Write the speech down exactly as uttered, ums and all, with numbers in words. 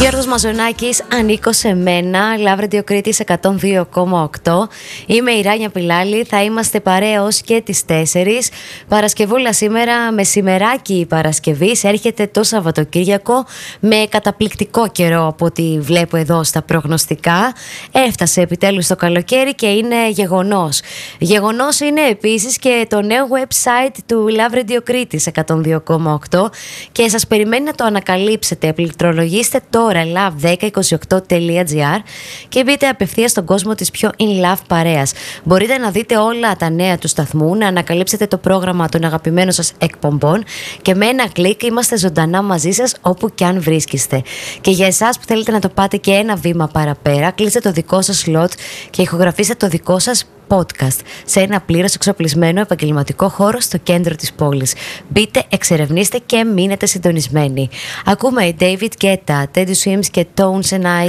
Γιώργος Μαζονάκης, ανήκω σε μένα. Love Radio Κρήτης εκατόν δύο κόμμα οκτώ. Είμαι η Ράνια Πιλάλη. Θα είμαστε παρέα ως και τις τέσσερις. Παρασκευούλα σήμερα, μεσημεράκι η Παρασκευής. Έρχεται το Σαββατοκύριακο με καταπληκτικό καιρό από ό,τι βλέπω εδώ στα προγνωστικά. Έφτασε επιτέλους το καλοκαίρι και είναι γεγονός. Γεγονός είναι επίσης και το νέο website του Love Radio Κρήτης εκατόν δύο κόμμα οκτώ και σας περιμένει να το ανακαλύψετε. Πληκτρολογήστε τώρα love δέκα είκοσι οκτώ τελεία gr και μπείτε απευθείας στον κόσμο της πιο in love παρέας. Μπορείτε να δείτε όλα τα νέα του σταθμού, να ανακαλύψετε το πρόγραμμα των αγαπημένων σας εκπομπών και με ένα κλικ είμαστε ζωντανά μαζί σας όπου και αν βρίσκεστε. Και για εσάς που θέλετε να το πάτε και ένα βήμα παραπέρα, κλείστε το δικό σας slot και ηχογραφήστε το δικό σας podcast σε ένα πλήρως εξοπλισμένο επαγγελματικό χώρο στο κέντρο της πόλης. Μπείτε, εξερευνήστε και μείνετε συντονισμένοι. Ακούμε η David Guetta, Teddy Swims και Tones and I